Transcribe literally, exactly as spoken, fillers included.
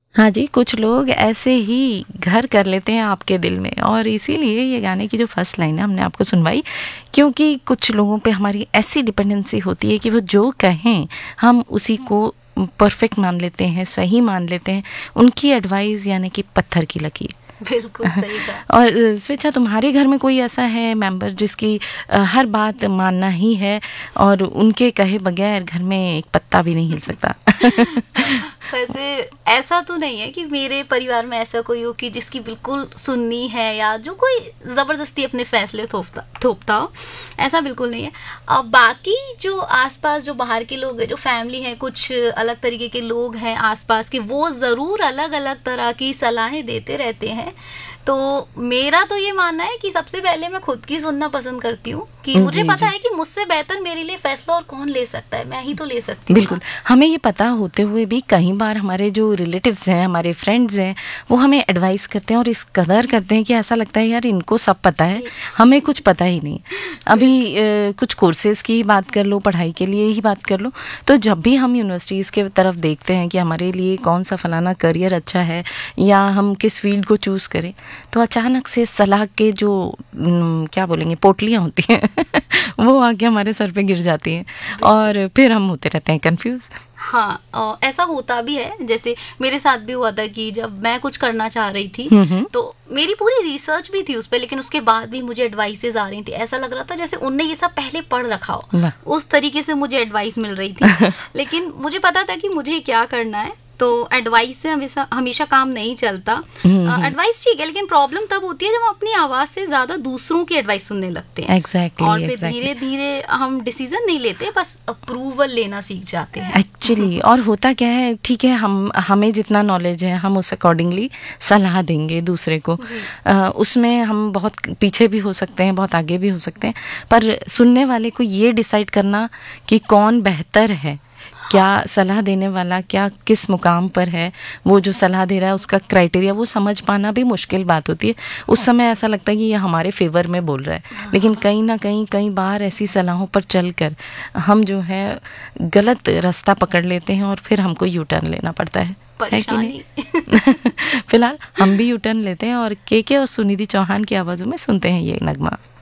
हाँ जी, कुछ लोग ऐसे ही घर कर लेते हैं आपके दिल में, और इसीलिए ये गाने की जो फर्स्ट लाइन है हमने आपको सुनवाई, क्योंकि कुछ लोगों पे हमारी ऐसी डिपेंडेंसी होती है कि वो जो कहें हम उसी को परफेक्ट मान लेते हैं, सही मान लेते हैं। उनकी एडवाइस यानी कि पत्थर की लकीर। बिल्कुल सही कहा। और स्वेच्छा, तुम्हारे घर में कोई ऐसा है मेंबर जिसकी अ, हर बात मानना ही है और उनके कहे बगैर घर में एक पत्ता भी नहीं हिल सकता? वैसे ऐसा तो नहीं है कि मेरे परिवार में ऐसा कोई हो कि जिसकी बिल्कुल सुननी है या जो कोई जबरदस्ती अपने फैसले थोपता थोपता हो, ऐसा बिल्कुल नहीं है। अब बाकी जो आसपास जो बाहर के लोग हैं, जो फैमिली है, कुछ अलग तरीके के लोग हैं आसपास के, वो ज़रूर अलग अलग तरह की सलाहें देते रहते हैं। तो मेरा तो ये मानना है कि सबसे पहले मैं खुद की सुनना पसंद करती हूँ कि मुझे पता है कि मुझसे बेहतर मेरे लिए फैसला और कौन ले सकता है, मैं ही तो ले सकती हूँ। बिल्कुल, हमें ये पता होते हुए भी कई बार हमारे जो रिलेटिव्स हैं, हमारे फ्रेंड्स हैं, वो हमें एडवाइस करते हैं और इस कदर करते हैं कि ऐसा लगता है यार इनको सब पता है, हमें कुछ पता ही नहीं। अभी आ, कुछ कोर्सेज़ की बात कर लो, पढ़ाई के लिए ही बात कर लो, तो जब भी हम यूनिवर्सिटीज़ के तरफ देखते हैं कि हमारे लिए कौन सा फलाना करियर अच्छा है या हम किस फील्ड को चूज़ करें, तो अचानक से सलाह के जो न, क्या बोलेंगे पोटलियाँ होती हैं वो आके हमारे सर पे गिर जाती हैं और फिर हम होते रहते हैं कंफ्यूज। हाँ, अ, ऐसा होता भी है। जैसे मेरे साथ भी हुआ था कि जब मैं कुछ करना चाह रही थी तो मेरी पूरी रिसर्च भी थी उस पर, लेकिन उसके बाद भी मुझे एडवाइसेज आ रही थी। ऐसा लग रहा था जैसे उनने ये सब पहले पढ़ रखा हो, उस तरीके से मुझे एडवाइस मिल रही थी। लेकिन मुझे पता था कि मुझे क्या करना है, तो एडवाइस से हमेशा हमेशा काम नहीं चलता। एडवाइस ठीक है, लेकिन प्रॉब्लम तब होती है जब हम अपनी आवाज से ज्यादा दूसरों की एडवाइस सुनने लगते हैं। exactly, और फिर exactly. धीरे धीरे हम डिसीजन नहीं लेते, बस अप्रूवल लेना सीख जाते हैं एक्चुअली। और होता क्या है, ठीक है, हम हमें जितना नॉलेज है हम उस अकॉर्डिंगली सलाह देंगे दूसरे को। आ, उसमें हम बहुत पीछे भी हो सकते हैं, बहुत आगे भी हो सकते हैं, पर सुनने वाले को ये डिसाइड करना कि कौन बेहतर है, क्या सलाह देने वाला क्या किस मुकाम पर है, वो जो सलाह दे रहा है उसका क्राइटेरिया वो समझ पाना भी मुश्किल बात होती है। उस समय ऐसा लगता है कि ये हमारे फेवर में बोल रहा है, लेकिन कहीं ना कहीं कई बार ऐसी सलाहों पर चलकर हम जो है गलत रास्ता पकड़ लेते हैं और फिर हमको यू टर्न लेना पड़ता है, है कि नहीं? फिलहाल हम भी यू टर्न लेते हैं और के के और सुनिधि चौहान की आवाज़ों में सुनते हैं ये नगमा।